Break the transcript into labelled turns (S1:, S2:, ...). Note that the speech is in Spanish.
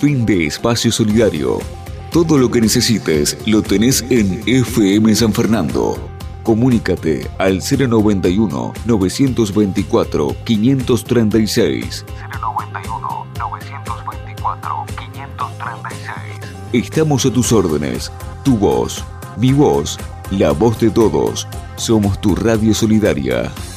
S1: Fin de espacio solidario. Todo lo que necesites lo tenés en FM San Fernando. Comunícate al 091-924-536. 091-924-536. Estamos a tus órdenes. Tu voz, mi voz, la voz de todos. Somos tu radio solidaria.